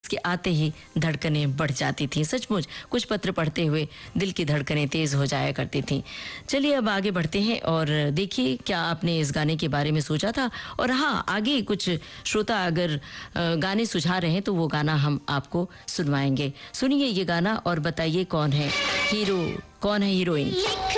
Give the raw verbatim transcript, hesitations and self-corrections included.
के आते ही धड़कनें बढ़ जाती थी। सचमुच कुछ पत्र पढ़ते हुए दिल की धड़कनें तेज हो जाया करती थी। चलिए अब आगे बढ़ते हैं और देखिए क्या आपने इस गाने के बारे में सोचा था। और हाँ, आगे कुछ श्रोता अगर गाने सुझा रहे हैं तो वो गाना हम आपको सुनवाएंगे। सुनिए ये गाना और बताइए कौन है हीरो, कौन है हीरोइन।